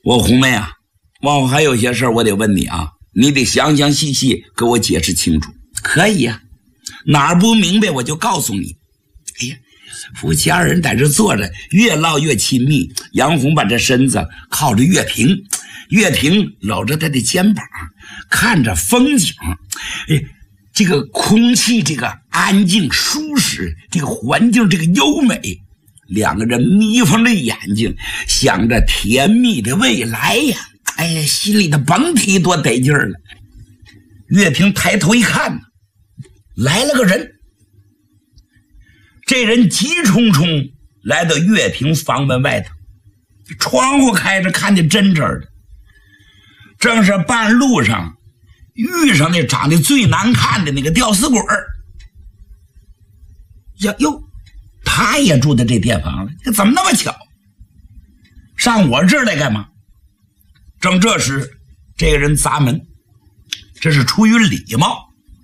我红妹啊，往后还有些事儿我得问你啊，你得详详细细给我解释清楚。可以呀，哪儿不明白我就告诉你。哎呀，夫妻二人在这坐着，越唠越亲密。杨红把这身子靠着月平，月平搂着他的肩膀，看着风景。哎，这个空气这个安静舒适，这个环境这个优美，两个人眯缝着眼睛，想着甜蜜的未来呀。哎呀，心里的甭提多得劲儿了。月平抬头一看，来了个人。这人急冲冲来到月平房门外头，窗户开着，看见真真的，正是半路上遇上那长得最难看的那个吊死鬼儿。哟，他也住在这店房了，怎么那么巧？上我这儿来干嘛？正这时，这个人砸门，这是出于礼貌。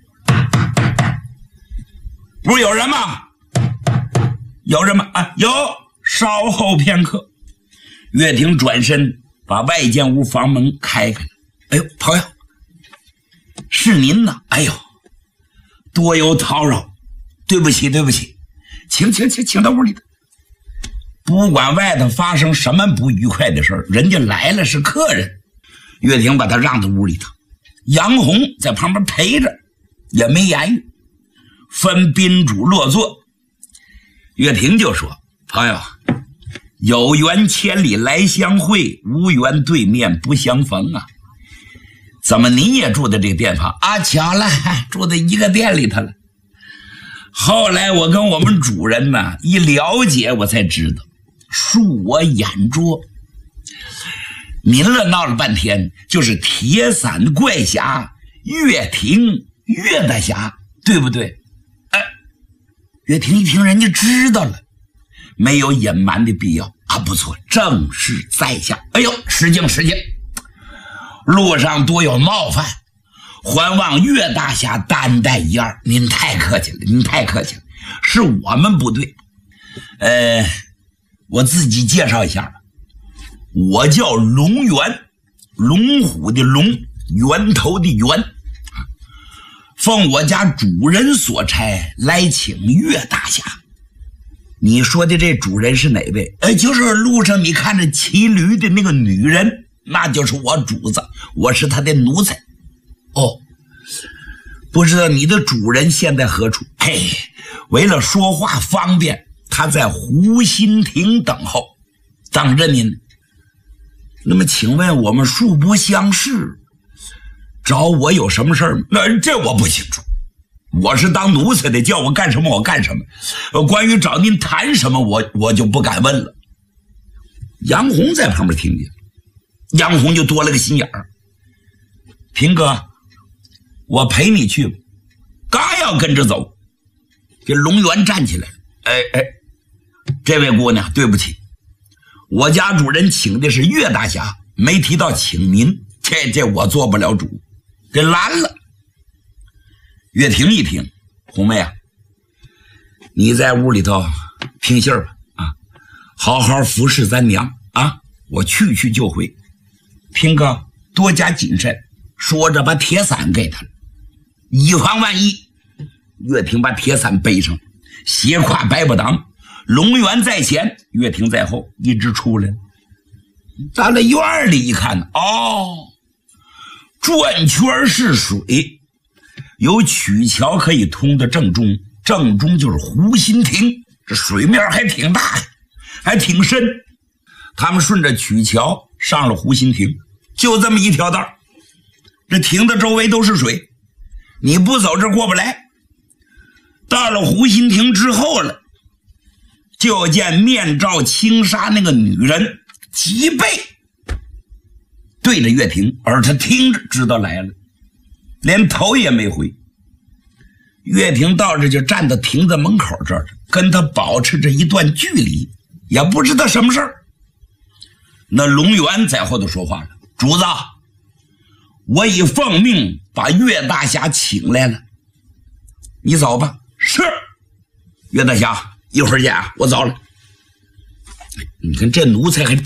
屋有人吗？有人吗？啊，有。稍后片刻，岳霆转身把外间屋房门开开了。哎呦，朋友，是您呢？哎呦，多有叨扰，对不起，对不起，请到屋里头。不管外头发生什么不愉快的事儿，人家来了是客人。岳霆把他让到屋里头，杨红在旁边陪着，也没言语，分宾主落座。岳霆就说：“朋友，有缘千里来相会，无缘对面不相逢啊！怎么你也住在这个店房啊？巧了，住在一个店里头了。后来我跟我们主人呢一了解，我才知道，恕我眼拙。您了闹了半天，就是铁伞怪侠岳霆岳大侠，对不对？”岳霆一听人家知道了，没有隐瞒的必要啊！不错，正是在下。哎呦，失敬，路上多有冒犯，还望岳大侠担待一二。您太客气了，是我们不对。我自己介绍一下吧，我叫龙源，龙虎的龙，源头的源。奉我家主人所差来请岳大侠。你说的这主人是哪位？就是路上你看着骑驴的那个女人，那就是我主子，我是他的奴才。哦，不知道你的主人现在何处？嘿，为了说话方便，他在湖心亭等候，等着您。那么请问我们素不相识，找我有什么事儿？那这我不清楚，我是当奴才的，叫我干什么我干什么。关于找您谈什么，我就不敢问了。杨红在旁边听见，杨红就多了个心眼儿。平哥，我陪你去吧。刚要跟着走，这龙源站起来了。这位姑娘，对不起，我家主人请的是岳大侠，没提到请您，这我做不了主。给拦了。岳霆一听，红妹啊，你在屋里头听信吧啊，好好服侍咱娘啊，我去就回。平哥多加谨慎。说着把铁伞给他了，以防万一。岳霆把铁伞背上，斜挎白不挡，龙源在前，岳霆在后，一直出来。到了院里一看，转圈是水，有曲桥可以通到正中，正中就是湖心亭，这水面还挺大，还挺深。他们顺着曲桥上了湖心亭，就这么一条道，这亭的周围都是水，你不走这过不来。到了湖心亭之后了，就见面罩轻纱那个女人脊背对着岳霆，而他听着知道来了，连头也没回。岳霆到这就站到亭子门口这儿，跟他保持着一段距离，也不知道什么事儿。那龙源在后头说话了：“主子，我已奉命把岳大侠请来了，你走吧。”是，岳大侠，一会儿见啊，我走了。你看这奴才还